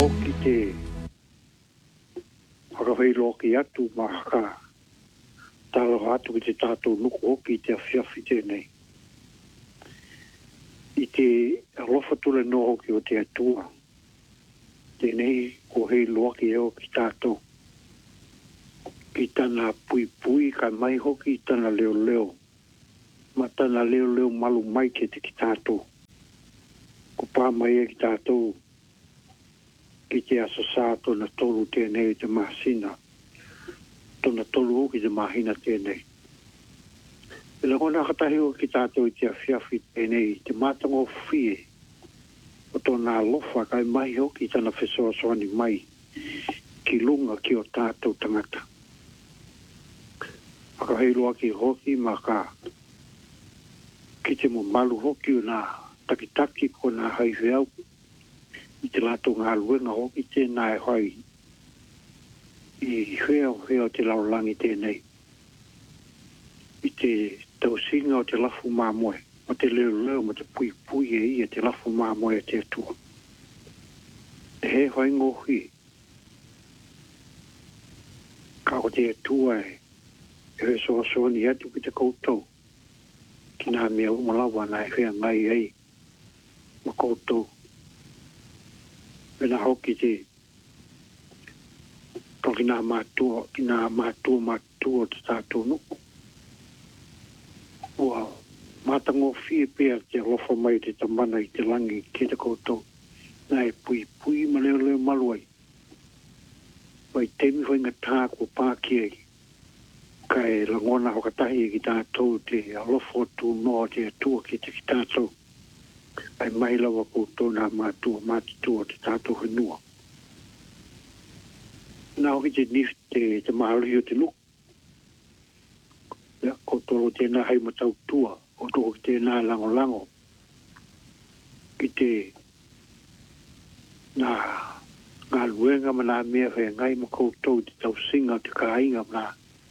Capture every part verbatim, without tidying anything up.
hoki te whakawhai loki atu mahaka talo atu ki te tātou nuku hoki te awhiawhi tēnei. I te alofa tule no hoki o te atua. Tēnei ko hei loki eo ki tātou. Ki tana pui pui ka mai hoki tana leo leo. Ma tana leo leo malu mai ke te ki tātou. Ko pā mai e ki tātou. Ki te asa sā tona tolu tēnei te mahasina. Tona tolu hoki te mahina tēnei. E la kona katahi o ki tātou i te awhiawhi tēnei, te mātango whie. O tōna alofa kai mai hoki tana whesoa soani mai. Ki lunga ki o tātou tangata. Whakaheiroa ki hoki ma ka. Ki te mo malu hoki o nā takitaki ko nā haiwheau. I te lato ngā luenga hoki tēnā e hoi. I wheo wheo te laulangi tēnei. I te tausinga o te lafu māmoe. O te leo leo mo te pui pui e ia te lafu māmoe te atua. E he hoi ngohi. Ka o te atua e. E he soa soani atu ki te koutou. Ki nā mea umalawa nā e whea ngai ei. Ma koutou. Pena hoki te ko ki nā mātua, ki nā mātua mātua te tātou nuku. Ua, mātango whie pēr te alofa mai te tamana i te langi ki te koutou. Nā e pui pui ma leo leo maluai. Wai teimi whai ngā tā kua pāki ei. Kai langona hokatahi ki tātou te alofa tu noa te atua ki te ki tātou. Ai mai lawa koutou nā mātua mātua te tātou whenua. Nā hoki te nif te, te mahali o te luku. Ia, koutou o tēnā hei matau tua. Koutou o tēnā lango lango. Ki te nā ngā luenga ma nā mea whea ngai ma koutou te tau singa te kāinga ma nā.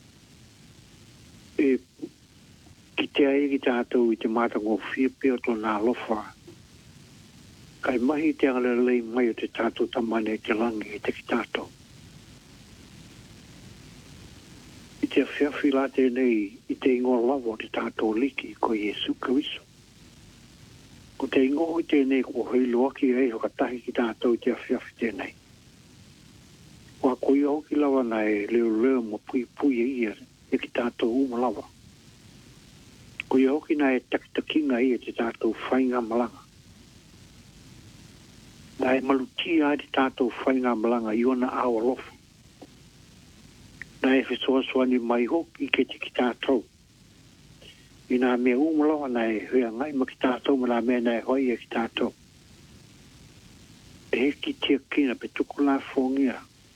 E, ki te ae ki tātou i te mātango whiapea to nā lofa. Kai mahi te angalelei mai o te tātou tamane te langi i te ki tātou. I te awhiawhi la tēnei i te ingo lawa o te tātou liki ko Iesu Kariso. Ko te ingo i tēnei ko heiloa ki ei hokatahi ki tātou i te awhiawhi tēnei. Wa ko i hoki lawa na e leo leo mo pui pui e ia e ki tātou uma lawa. Ko i hoki na e takitakinga i e te tātou whainga malanga. Nā e malutia te tātou whainga malanga i ona awa lofa. Nā e whesoa soani mai hoki ke te ki tātou. I nā mea umalawa nā e hea ngai ma ki tātou ma nā mea nā e hoi e ki tātou. E he ki tia kina pe tuku la whongia.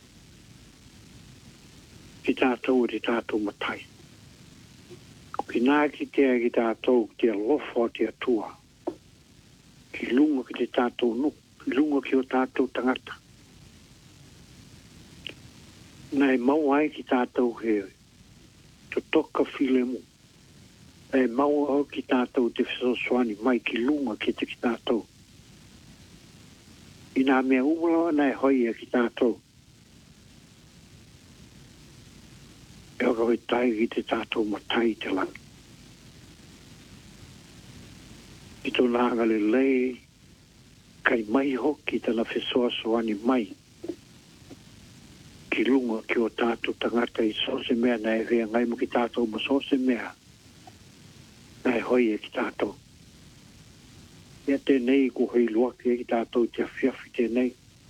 Ki tātou e te tātou matai. Ki nā ki tia ki tātou te alofa o te atua. Ki lunga ki te tātou nuku. Lunga ki o tātou tangata. Nai mau ai ki tātou he to toka whilemu. E mau au ki tātou te whesoswani mai ki lunga ki te ki tātou. I nā mea umalawa nai hoi e ki tātou. E oka hoi tai ki te tātou matai te langi. I tō nānga le lei kai mai hoki tana whesoa soani mai. Ki lunga ki o tātou tangata i sose mea na e whea ngai mo ki tātou ma sose mea. Na e hoi e ki tātou. Ia tēnei ko hei luaki e ki tātou te awhiawhi tēnei.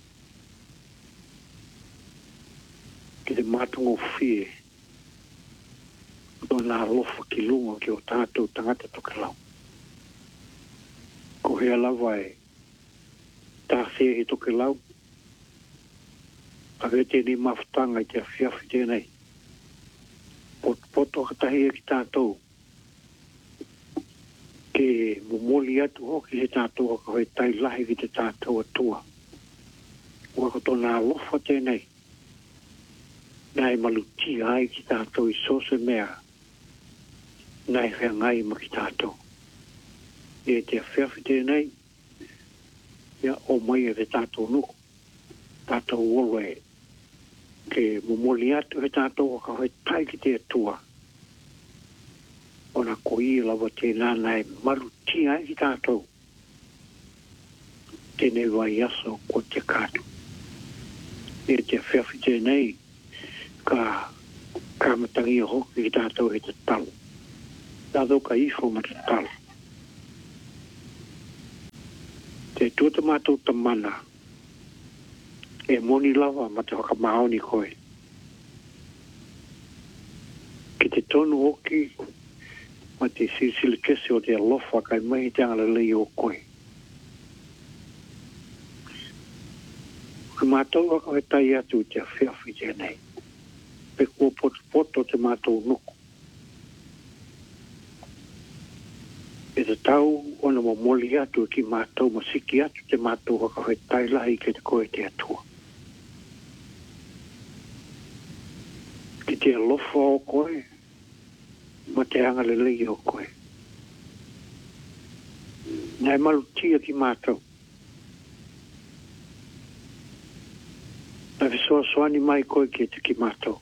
Ki te mātungo whie. Ko nā lofa ki lunga ki o tātou tangata tokelau. Ko hea lawa e tā whea he toke lau. A vete ni mawhtanga i te awhiawhi tēnei. Pot, poto katahi e ki tātou. Ke mumoli atu hoki he tātou haka hoi tai lahi ki te tātou atua. Waka tōna alofa tēnei. Nai maluti ai ki tātou i sose mea. Nai whea ngai ma ki tātou. E te awhiawhi tēnei. Ia o mai e te tātou nuku. tātou olo e ke momoli atu he tātou ka hoi tai ki te atua. Ona ko i lawa te nana e marutia ki tātou. Tēnei wai aso ko te kātu. E te whiawhi tēnei ka kāmatangi o hoki ki tātou he te talo. Tātou ka ifo ma te talo. Te tuata mātou tamana e moni lava ma te whaka maoni koe. Ki te tonu hoki ma te silisili kese o te alofa kai mai te angala lei o koe. Ka mātou waka he tai atu te whiawhi tēnei. Pe kua poto poto te mātou nuku. E te tau ona mo moli atu ki mātou masiki atu te mātou waka he tai lahi ke te koe te atua. Ki te alofa o koe, ma te angale lei o koe. Nai malutia ki mātou. Na visoa soani mai koe ki te ki mātou.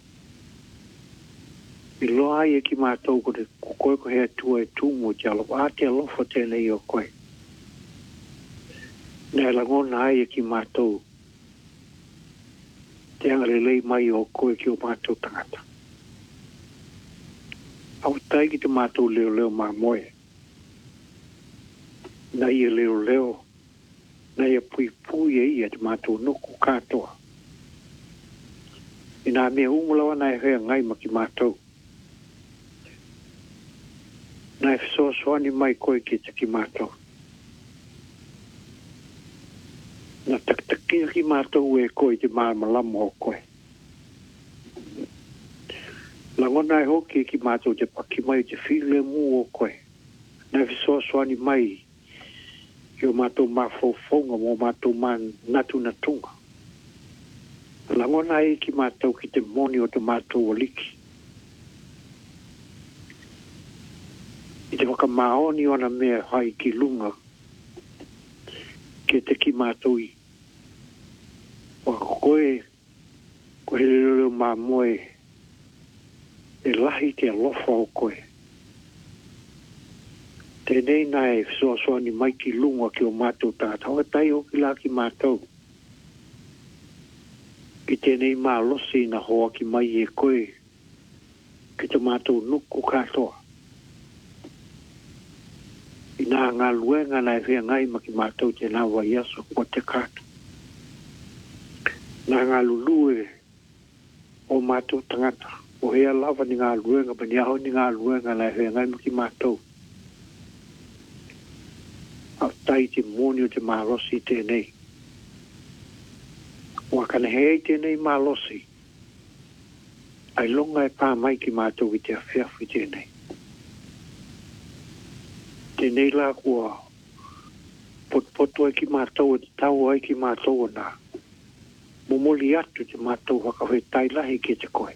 I loa ai e ki mātou ko te koe ko hea tua e tūmu te alofa. A te alofa tēnei o koe. Nai langona ai e ki mātou. Te angale lei mai o koe ki o mātou tangata. Au tai ki te mātou leo leo mā moe. Nai e leo leo. Nai e pui pui e ia te mātou nuku kātoa. I nā mea umulawa nai hea ngai ma ki mātou. Nai fisoa soani mai koe ki te ki mātou. Na taktakia ki mātou e koe te māmalama o koe. Langona e hoki ki mātou te paki mai te while mu o koe. Nai fisoa soani mai ki o mātou mā faufonga mo mātou mā natu natunga. Langona e ki mātou ki te moni o te mātou o liki. I te waka maoni ona mea hai ki lunga ke te ki mātou i. Waka koe, ko he leo mā moe e lahi te alofa o koe. Tēnei nai soa soa ni mai ki lunga ki o mātou tātau. Hau tai o ki la ki mātou. Ki tēnei mā losi na hoa ki mai e koe ki te mātou nuku kātoa. I nā ngā luenga nai whea ngai ma ki mātou te nā wai aso kua te kātu. Nā ngā lulue o mātou tangata. O hea lava ni ngā luenga, pa ni aho ni ngā luenga nai whea ngai ma ki mātou. Au tai te moni o te mālosi tēnei. Wakana hei tēnei mālosi. Ai longa e pā mai ki mātou i te awhiawhi tēnei. Tēnei la kua potpoto ai ki mātou e te tau ai ki mātou o nā. Momoli atu te mātou whakawhe tai lahi ki te koe.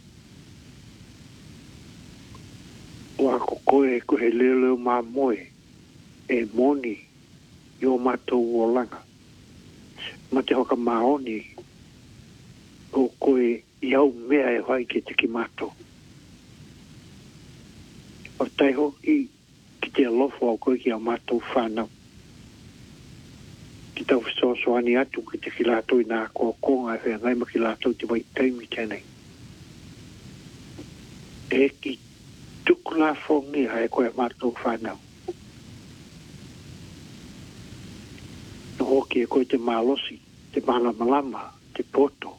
Wako koe ko he leo leo mā moe e moni i o mātou o langa. Ma te hoka maoni o koe i au mea e whai ki te ki mātou. O tai hoki ki te alofo au koe ki a mātou whanau. Ki tau whisoasoani atu ki te ki lātou i nā kua konga e whea ngai ma ki lātou te wai taimi tēnei. E ki tuku nā whongi hae koe a mātou whanau. No hoki e koe te mālosi, te mālamalama, te poto.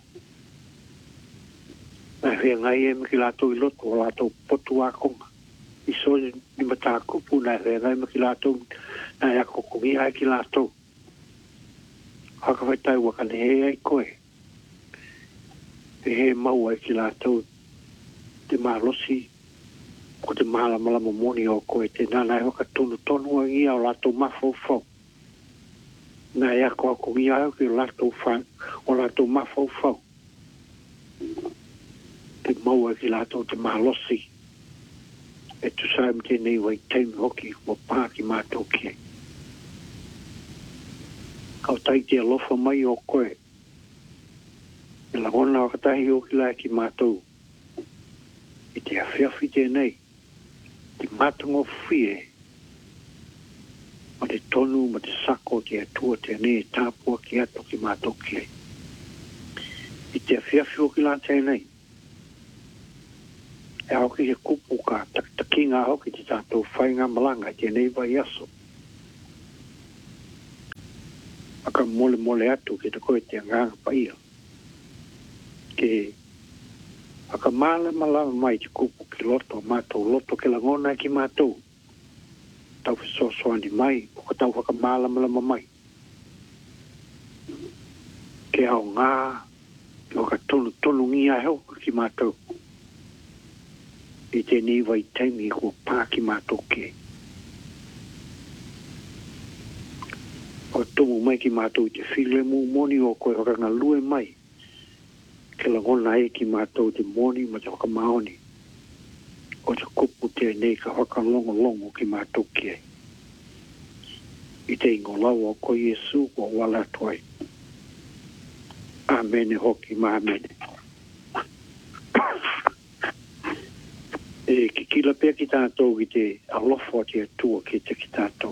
Nā whea ngai e ma ki lātou i loto o lātou potu a konga. I so ni mata kupu na e ngai ma ki lātou na e ako kongi ai ki lātou. Haka whai tai wakane he ai koe. E he mau ai ki lātou te mālosi ko te mālamalama moni o koe te nana e waka tonu tonu a ngia o lātou mawhau. Na e ako a kongi ai ki lātou whan o lātou mawhau. Te mau ai ki lātou te mālosi. E tu saim tēnei wai teimi hoki o pāki mātou ki. Kau tai te alofa mai o koe. E la ona o katahi o ki la ki mātou. I te awhiawhi tēnei. Te mātungo fie. Ma te tonu, ma te sako, te atua tēnei, e tāpua ki ato ki mātou ki ei. I te awhiawhi o ki la tēnei. E au ki he kupu ka takinga hoki te tātou whainga malanga tēnei vai aso. Aka mole mole atu ki te koe te nganga pa ia. Ke aka mala malama mai te kupu ki loto mātou, loto ke la ngona ki mātou. Tau fisosoani mai, o ka tau whaka mala malama mai. Ke au ngā, ke o ka tonu tonu ngia heo ki mātou. I te ni vai taimi ko pāki mātou ke. O tumu mai ki mātou te while mu moni o koe waka ngā lue mai. Ke la ngona e ki mātou te moni ma te waka maoni. O te kupu te nei ka waka longo longo ki mātou ke. I te ingo lau o koe Yesu o wala tuai. Amene hoki ma amene. E ki kila pia ki tātou ki te alofo te atua ki te ki tātou.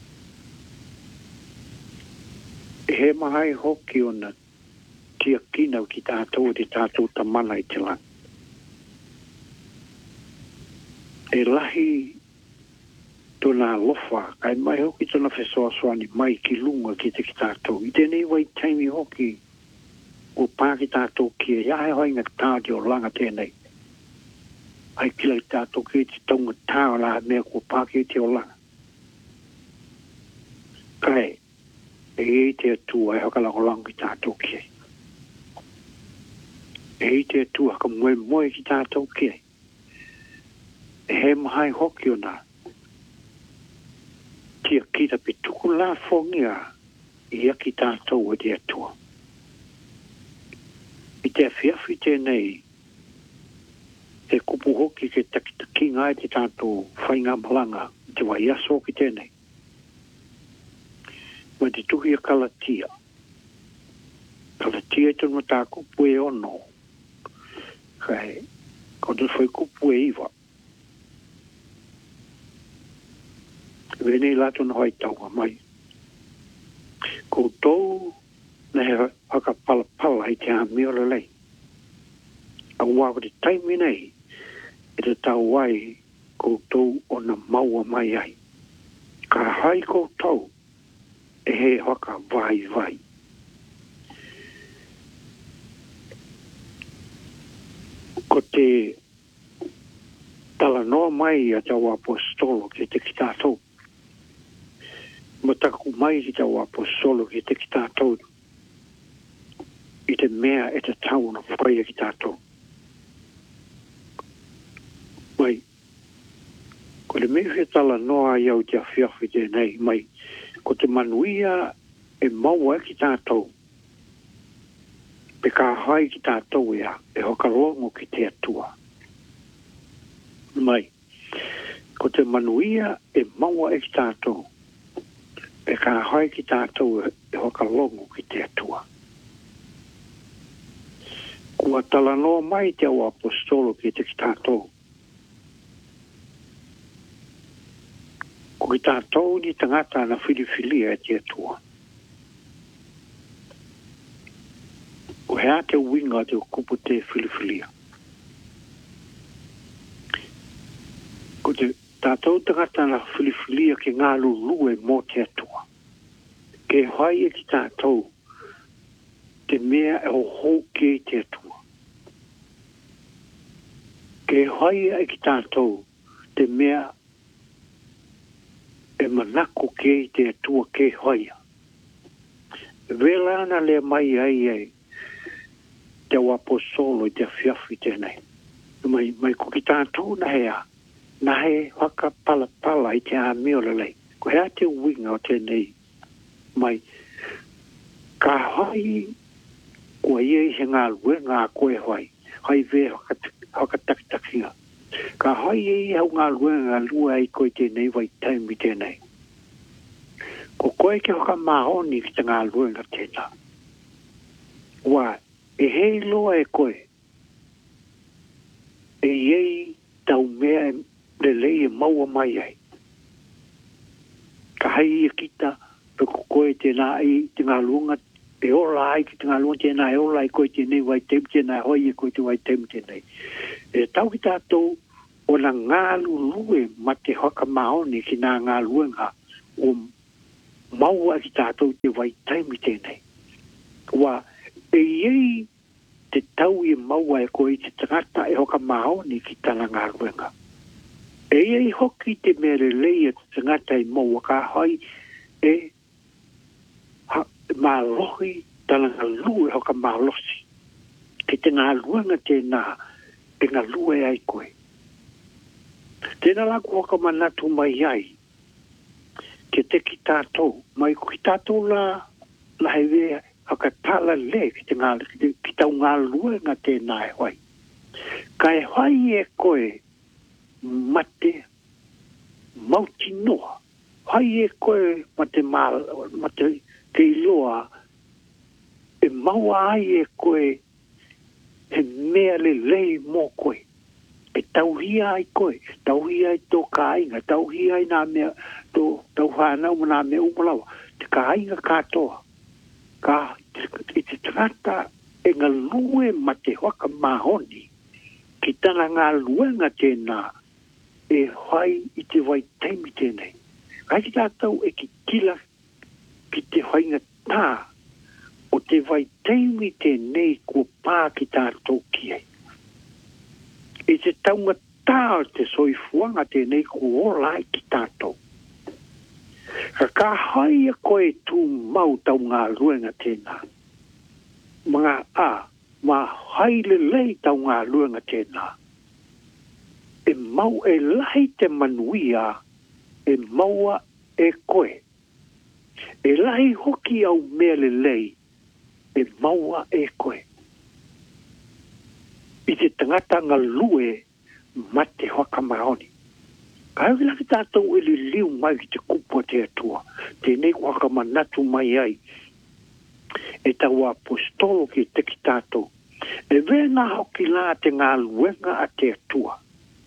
E he mahai hoki o na tia kinau ki tātou te tātou tamana i te lang. E lahi tōna alofa, kai mai hoki tōna whesoa soani mai ki lunga ki te ki tātou. I tēnei wai taimi hoki o pā ki tātou ki e iahe hoi ngā tāti o langa tēnei. Ai kila tātou ki te taunga tāo la mea ko pāke te o langa. Kai, e e te atua e haka lango lango ki tātou ki. E e te atua haka moe moe ki tātou ki. E he mahai hoki o nā. Tia kita pe tuku la fongia i aki tātou e te atua. I te awhiawhi tēnei te kupu hoki ke taki ngai te tātou whainga malanga te wai aso ki tēnei. Ma te tuhi a kalatia. Kalatia e tonu tā kupu e ono. Kai, ko te whai kupu e iwa. Vene i lato na hoi taua mai. Ko tau na he haka pala pala i te hami o lei. A wawa te taimi nei. E te tau wai koutou o na maua mai ai. Ka hai koutou e he haka vai vai. Ko te tala noa mai a tau apostolo ki te ki tātou. Ma taku mai ki tau apostolo ki te ki tātou. I te mea e te tau na whaia ki tātou. Mai, ko te mewe tala noa iau te awhiawhi tēnei, mai, ko te manuia e maua ki tātou, pe ka hai ki tātou ea, e hoka longo ki te atua. Mai, ko te manuia e maua ki tātou, pe ka hai ki tātou e hoka longo ki te atua. Kua tala noa mai te au apostolo ki te ki tātou, ko ki tātou ni tangata na whiriwhilia e te atua. Ko hea te winga te kupu te whiriwhilia. Ko te tātou tangata na whiriwhilia ke ngā lulu e mō te atua. Ke hai e ki tātou te mea e ho hou ke te atua. Ke hai e ki tātou te mea e manako ke te atua ke hoia. Vela ana le mai ai ai te apostolo i te awhiawhi tēnei. Mai, mai ko ki tātou na hea, na he waka pala pala i te āmio lelei. Ko hea te winga o tēnei. Mai, ka hai kua ia i he ngā lue ngā koe hoi. Hai ve haka takitakinga. Ka hai e hau ngā lue ngā lua i koe tēnei vai taimi tēnei. Ko koe ke hoka mahoni ki te ngā lue ngā tēnā. Wa, e hei loa e koe. E iei tau mea le lei e maua mai ai. Ka hai e kita pe koe te nā i te ngā luonga e ola ai ki te ngā luonga te nā e ola ai koe te nei wai temu te nā hoi e koe te wai temu te nei. E tau ki tātou o na ngā lulue ma te hoka maoni ki nā ngā luenga o maua ki tātou te wai temu te nei. Wa e iei te tau i maua e koe te tangata e hoka maoni ki tāna ngā luenga. E iei hoki te mere lei e te tangata i maua ka hoi e ha, mālohi tāna ngā lue hoka mālosi. Ki te ngā luenga te nā e ngā lue ai koe. Tēnā laku hoka manatu mai ai ke te ki tātou. Mai ki tātou la la hewe haka tala le ki te ngā ki tau ngā luenga tēnā e hoi. Ka e hoi e koe mate mauti noa. Hoi e koe mate mal, mate ke iloa e maua ai e koe he mea le lei mō koe. E tauhia ai koe, tauhia ai tō kāinga, tauhia ai nā mea, tō tau whanau nā mea umalawa, te kāinga kātoa. Ka, i te tangata e ngā lue ma te waka mahoni, ki tana ngā luenga tēnā, e whai i te wai teimi tēnei. Kai ki tātou e ki kila ki te whainga tā, o te wai teimi tēnei kua pā ki tātou ki ei. E te taunga tā te soifuanga tēnei kua ola ai ki tātou. Ka ka hai a koe tū mau tau ngā luenga tēnā. Mga a, ma hai le lei tau ngā luenga tēnā. E mau e lahi te manuia, e maua e koe. E lahi hoki au mea le lei, e maua e koe. I te tangata ngā lue ma te waka maoni. Ka hau laki tātou e li liu mai ki te kupua te atua. Tēnei waka manatu mai ai. E tau apostolo ki te ki tātou. E vena hoki la te ngā luenga a te atua.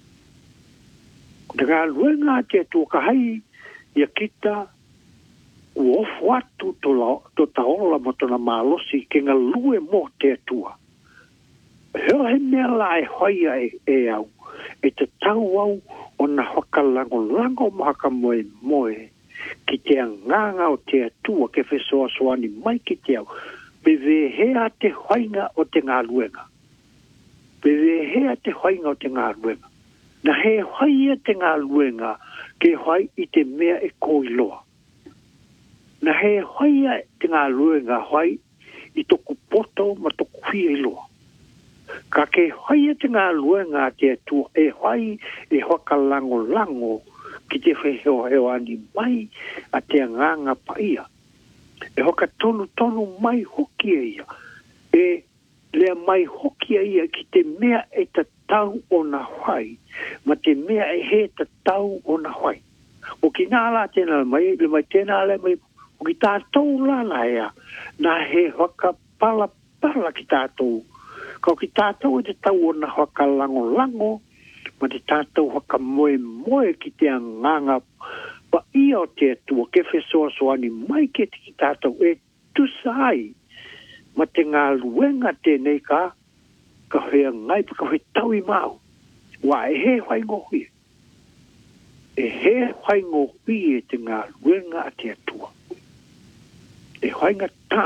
Te ngā luenga a te atua ka hai ia kita uofu atu to taola mo tona malosi ke ngā lue mo te atua. Heo he mea la e hoia e, e au. E te tau au o na whakalango lango mahaka moe moe ki te anganga o te atua ke whesoa soani mai ki te au. Pe vehea te hoinga o te ngā luenga. Pe vehea te hoinga o te ngā luenga. Na he hoia te ngā luenga ke hoi i te mea e koiloa. Na he hoia te ngā luenga hoi i toku poto ma toku whia i loa. Ka ke hoia te ngā luenga te atua e hoi e hoka lango lango ki te wheheo heo ani mai a te anganga pa ia. E hoka tonu tonu mai hoki e ia. E lea mai hoki e ia ki te mea e ta tau o na hoi, ma te mea e he ta tau o na hoi. O ki nā la tēnā mai, le mai tēnā le mai, o ki tātou lana ea, na he hoka pala pala ki tātou. Kau ki tātou e te tau o na hoka lango lango, ma te tātou hoka moe moe ki te anganga pa ia o te atua ke whesoa soani mai ke te ki tātou e tusai ma te ngā luenga tēnei ka ka hea ngai pa ka hea tau i mau. Wa e he whai ngohui. E he whai ngohui e te ngā luenga a te atua. E whai ngā tā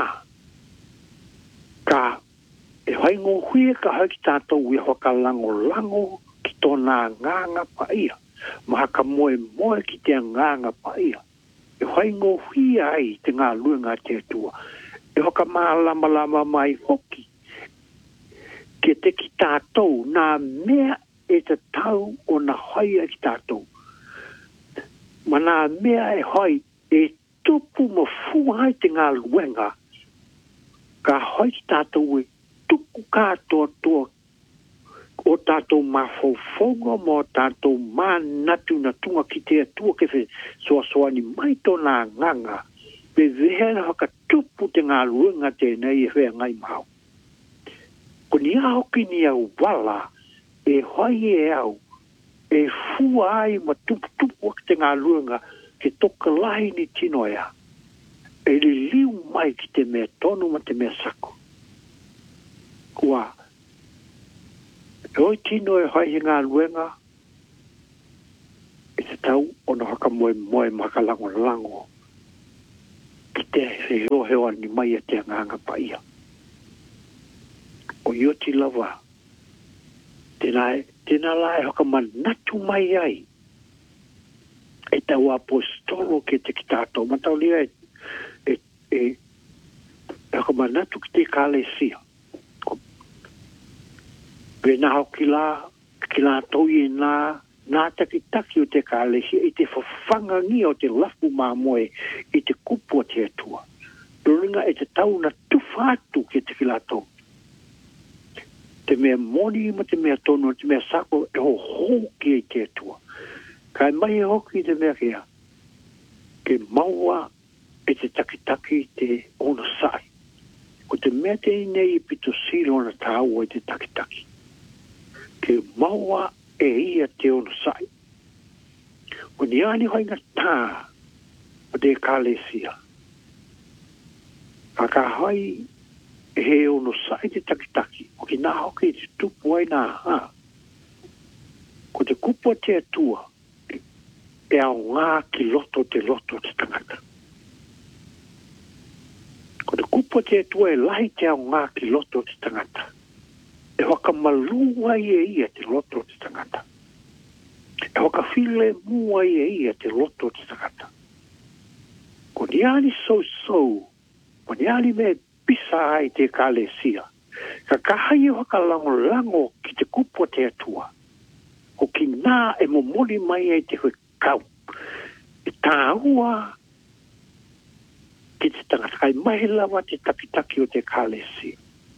ka e whai ngohui e ka hau ki tātou i hoka lango lango ki tōna nganga pa ia. Mahaka moe moe ki te nganga pa ia. E whai ngohui ai te ngā luenga te atua. E hoka mālama lama mai hoki. Ke te ki tātou, nā mea e te tau o na hoia ki tātou. Ma nā mea e hoi e tupu ma fuhai te ngā luenga. Ka hoi ki tātou e tuku kātoa toa o tātou mawhauwhaunga mo tātou mā natu na tunga ki te atua ke whe soa soani mai tōna nganga. Pe vehera haka tupu te ngā luenga tēnei e whea ngai mau. ni au ki ni au wala, e hoi e au, e fua ai ma tupu tupu ak te ngā luenga, ke toka lahi ni tino ea. E li liu mai ki te mea tonu ma te mea saku. Kua, e oi tino e hoi ngā luenga, e te tau ono haka moe moe maka lango lango, ki te reo heo ni mai e te nganga pa ia. O io ti lava, tēnā, tēnā lai haka man natu mai ai, e tau apostolo ke te ki tātou, ma tau lia e, e, e, e haka man natu ki te kālesia. Pe nā hau ki la, ki la tau i nā, nā taki taki o te kālesia, i te whawhangangi o te lafu mā moe, i te kupu o te atua. Ruringa e te tau na tufatu ke te ki la tau. Te mea moni ma te mea tono, te mea sako e ho hoki e te atua. Kai mai e hoki te mea kia, ke maua e te takitaki te ono sai. Ko te mea te nei i pito silo na tāua e te takitaki. Ke maua e ia te ono sai. Ko ni ani hoinga tā o te kālesia. Ka ka hai he ono sai te takitaki, o ki nā hoki te tupu ai nā ha. Ko te kupu te atua, e au ngā ki loto te loto te tangata. Ko te kupu te atua e lahi te au ngā ki loto te tangata. E waka malua i e ia te loto te tangata. E waka file mua i e ia te loto te tangata. Ko ni ani sou sou, ko ni ani me pisa ai te kālesia. Ka kahai e waka lango lango ki te kupu te atua. O ki nā e momoli mai ai te hui kau. E tāua ki te tangata kai mahi lawa te takitaki o te kālesia.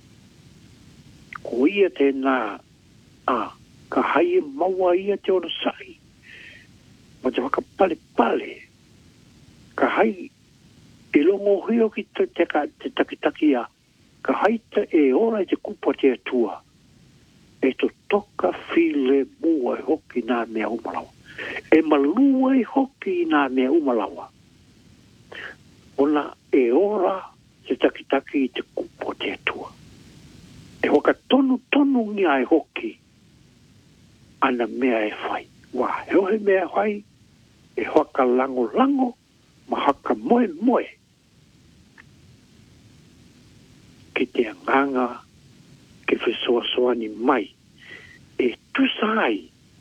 Ko ia te nā, a, ka hai e maua ia te ono sai. Ma te waka pale pale. Ka hai e longo hio ki te, te, te takitaki a, ka haita e ora i te kupa te atua, e to toka file mua e hoki nā mea umalawa. E malua e hoki nā mea umalawa. Ona e ora te takitaki i te kupa te atua. E hoka tonu tonu ngia e hoki, ana mea e whai. Wā, he ohe mea whai, e hoka lango lango, ma haka moe moe. Ki te anganga, ke whesoa soani mai, e tusai,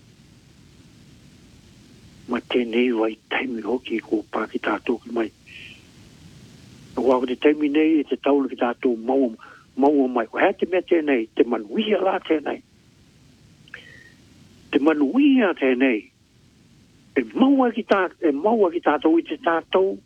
ma tēnei wai taimi hoki ko pāki tātou ki mai. Wā ko te taimi nei, e te taulu ki tātou maua, maua mai. Ko hea te mea tēnei, te manuia la tēnei. Te manuia tēnei, e maua ki tātou, e maua ki tātou i te tātou,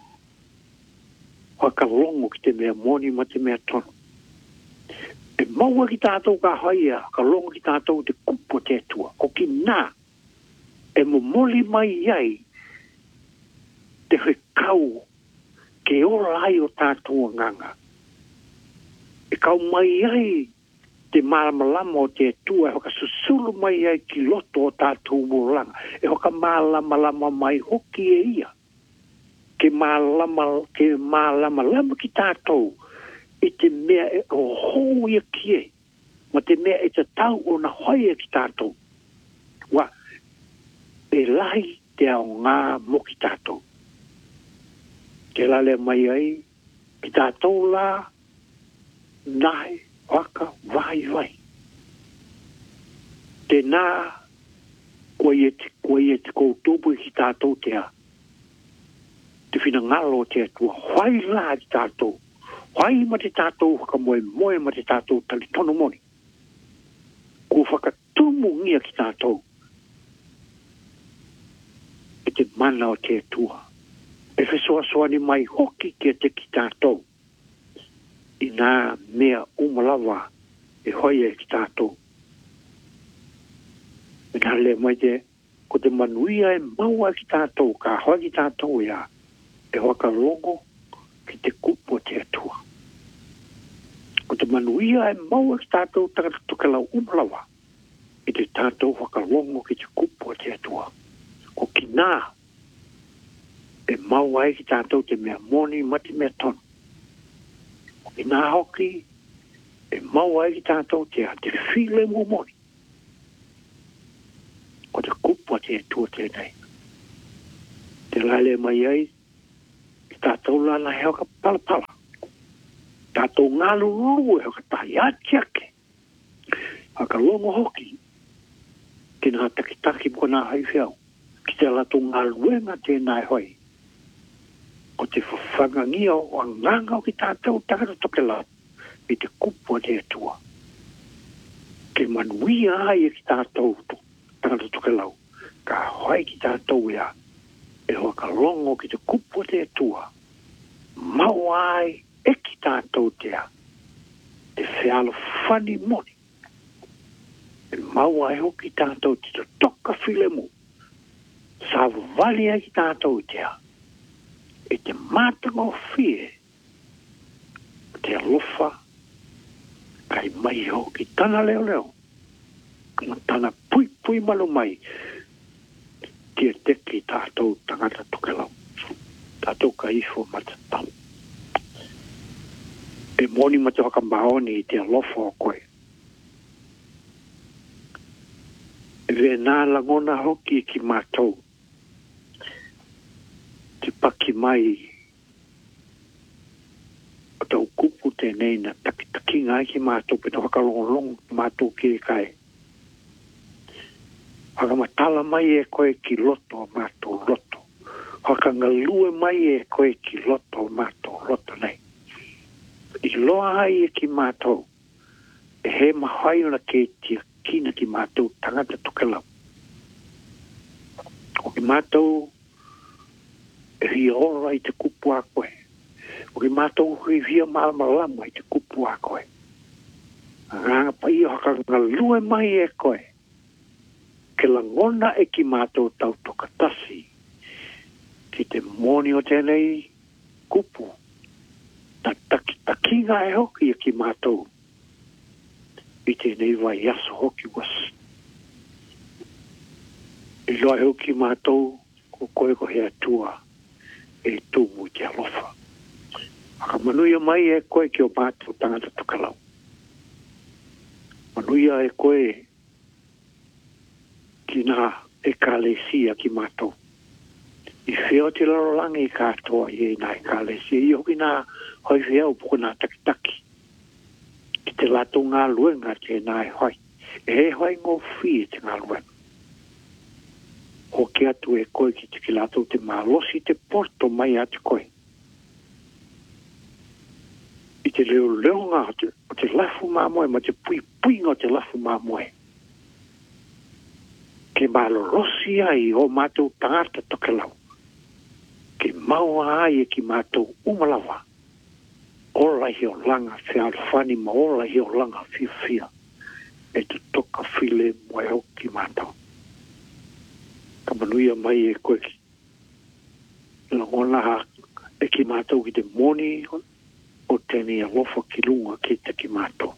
waka longo ki te mea moni ma te mea tono. E maua ki tātou ka haia, ka longo ki tātou te kupo te atua. Ko ki nā, e momoli mai iai, te hui kau, ke ora ai o tātou nganga. E kau mai iai, te malamalama o te atua, e hoka susulu mai iai ki loto o tātou moranga. E hoka malamalama mai hoki e ia. Ke malama, ke malama lama ki tātou, i te mea e o hou ia kie, ma te mea e te tau o na hoia ki tātou. Wa, e lahi te ao ngā mo ki tātou. Ke lale mai ai, ki tātou la, nai, waka, vai, vai. Te nā, kua i e te, kua i e te koutupu ki tātou te a. Te whina ngalo te atua, whai la ki tātou, whai ma te tātou whaka moe moe ma te tātou tali tono moni. Ko whakatumu ngia ki tātou. E te mana o te atua. E whesoa soani mai hoki ki te ki tātou. I nā mea umalawa e hoia ki tātou. E nā le mai te, ko te manuia e maua ki tātou, ka hoa ki tātou ia. E waka longo ki te kupo te atua. O te manuia e mau e tātou tangata tokelau umalawa. I te tātou whakalongo ki te kupu te atua. O ki nā, e mau ai ki tātou te mea moni mati mea tonu. O ki nā hoki, e mau ai ki tātou te a te while mo moni. O te kupu te atua tēnei. Te laile mai ai, ki tātou lana heo ka palapala. Tātou ngālu ruru e ka tahi atiake. Haka longo hoki. Ki nā takitaki mo nā hai whiau. Ki te lato ngālu e ngā tēnai hoi. O te whawhangangia o nganga o ki tātou takata toke lau. I te kupua te atua. Ke manuia ai e ki tātou takata toke lau. Ka hoi ki tātou ea. E hoa ka longo ki te kupua te atua. Mau ai e ki tātou tea. Te whialo whani moni. E mau ai ho ki tātou te to toka while mu. Sa vali ai ki tātou tea. E te mātanga o whie. Te alofa. Kai mai ho ki tana leo leo. Kuna tana pui pui malu mai. Tia te ki tātou tangata tokelau. Tātou ka ifo matatau. E moni ma te waka maoni i te alofa o koe. E ve nā langona hoki ki mātou. Te paki mai o tau kupu tēnei na taki ngai ki mātou pena waka longolong mātou ki e kai. Haka matala mai e koe ki loto o mātou loto. Haka ngalue mai e koe ki loto o mātou loto nei. I loa ai e ki mātou. E he mahai ona ke tia kina ki mātou tangata tukelau. O ki mātou e hia ora i te kupu a koe. O ki mātou hui hia malamalama i te kupu a koe. Nganga pa i haka ngalue mai e koe. Ke langona e ki mātou tau tokatasi. Ki te moni o tēnei kupu. Ta takinga e hoki e ki mātou. I tēnei vai aso hoki was. I loa e hoki mātou ko koe ko hea tua e tūmu te alofa. Aka manuia mai e koe ki o mātou tangata tukalau. Manuia e koe ki nā e kālesia ki mātou. I whio te larolangi i kātoa i e nā e kālesia. I hoki nā hoi whiau puko nā takitaki. Ki te lato ngā luenga te nā e hoi. E he hoi ngō whi te ngā luenga. Hoki atu e koe ki te ki lato te mālosi te porto mai atu koe. I te leo leo ngā o te lafu mā moe, ma te pui pui ngā te lafu mā moe. Ke mālorosi ai o mātou tangata tokelau. Ke maua ai e ki mātou umalawa. Ola hi o langa whiau whani ma ola hi o langa whia whia. E tu toka while moe au ki mātou. Ka manuia mai e koe ki. Langona ha e ki mātou ki te moni o tēnei alofa ki lunga ki te ki mātou.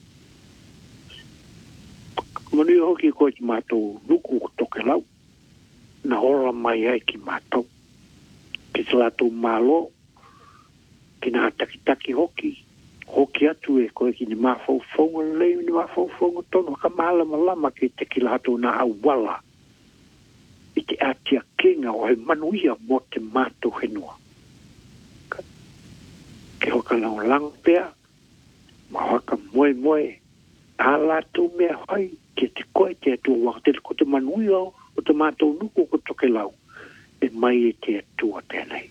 Ka manuia hoki koe ki mātou nuku o tokelau. Na ora mai ai ki mātou. Ki te lato malo, ki nā takitaki hoki, hoki atu e koe ki ni mawhauwhaunga leo, ni mawhauwhaunga tono, ka malama lama ki te ki lato nā awala. I te atia kenga o he manuia mo te mātou henua. Ke hoka lau langpea, ma hoka moe moe, a lato mea hoi, ki te koe te atua wakatele ko te manuia o te mātou nuku ko toke lau. E mai e te atua tēnei.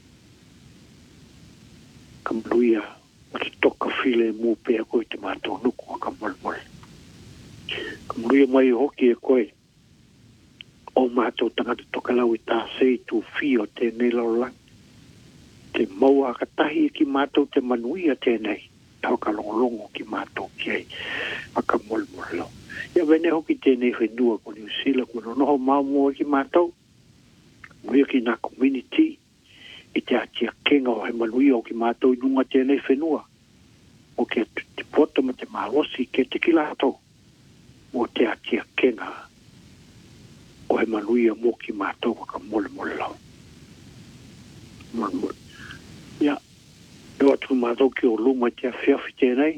Ka manuia o te toka while mō pēa koe te mātou nuku a ka mulmule. Ka manuia mai hoki e koe o mātou tangata toka lau i tā sei tū whi o tēnei laulang. Te maua ka tahi ki mātou te manuia tēnei. Tau ka longolongo ki mātou ki ei a ka mulmule. Ia vene hoki tēnei whenua ko New Zealand ko noho māmoa ki mātou. Muia ki nā community, i te atia kenga o he manuia o ki mātou nunga tēnei whenua. o ke te poto ma te malosi ke te kilato o te atia kenga o he manuia mo ki mātou ka mole mole lau. Mole mole. Ia, e watu mātou ki o luma te a whiawhi tēnei,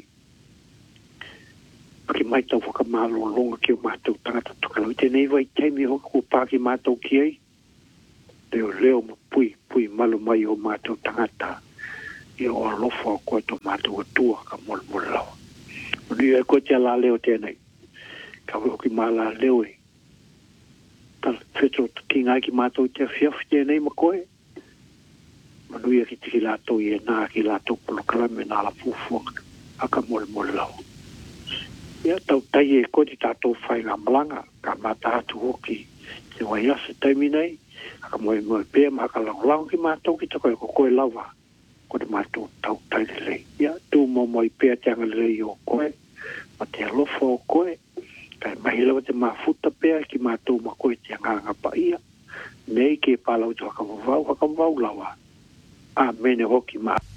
ki mai tau whakamalo longa ki o mātou tangata tukalau. Tēnei vai teimi hoka ko pāki mātou ki ei, leo leo mo pui, pui malu mai o mātou tangata, i o alofa o koe to mātou atua ka mole mole lau. Uni e koe te ala leo tēnei, ka weo ki mala leo e, tal whetro ki ngai ki mātou te whiawhi tēnei ma koe, manuia ki tiki lātou i e nā ki lātou polokalame nā la fufuanga, aka mole mole lau. Ia tau tai e koe ti tātou whai ngā malanga, ka māta atu hoki te wai asa taimi nei, aka moe moe pēr ma ka lau lau ki mātou ki takoe ko koe lawa, ko te mātou tau tai lei. Ia tū mo moi pēr te anga lei o koe, ma te alofa o koe, kai mahi lawa te mafuta pēr ki mātou ma koe te anga ngapa ia, nei ke pālau tu haka wawau, haka wawau lawa. A mene hoki mā.